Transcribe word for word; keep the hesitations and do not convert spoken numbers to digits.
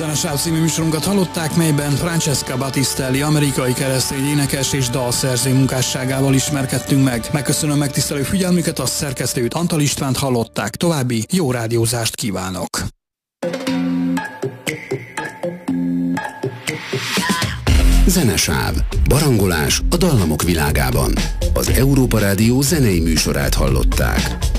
Zenesáv című műsorunkat hallották, melyben Francesca Battistelli, amerikai keresztény énekes és dalszerző munkásságával ismerkedtünk meg. Megköszönöm megtisztelő figyelmüket, a szerkesztőt, Antal Istvánt hallották. További jó rádiózást kívánok! Zenesáv. Barangolás a dallamok világában. Az Európa Rádió zenei műsorát hallották.